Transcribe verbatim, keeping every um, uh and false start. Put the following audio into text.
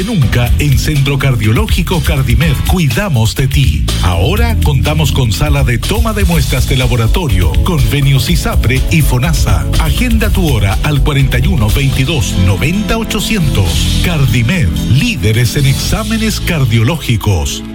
Nunca en Centro Cardiológico Cardimed cuidamos de ti. Ahora contamos con sala de toma de muestras de laboratorio, convenios ISAPRE y FONASA. Agenda tu hora al cuarenta y uno, veintidós, noventa, ochocientos. Cardimed, líderes en exámenes cardiológicos.